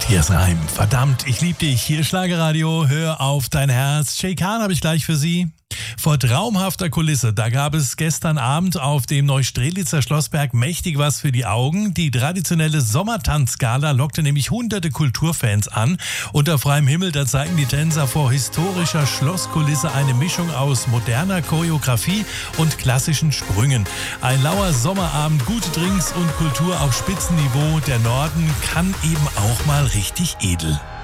Matthias Reim. Verdammt, ich lieb dich. Hier Schlagerradio, hör auf dein Herz. Shay Khan habe ich gleich für Sie. Vor traumhafter Kulisse, da gab es gestern Abend auf dem Neustrelitzer Schlossberg mächtig was für die Augen. Die traditionelle Sommertanzgala lockte nämlich hunderte Kulturfans an. Unter freiem Himmel, da zeigen die Tänzer vor historischer Schlosskulisse eine Mischung aus moderner Choreografie und klassischen Sprüngen. Ein lauer Sommerabend, gute Drinks und Kultur auf Spitzenniveau. Der Norden kann eben auch mal richtig edel.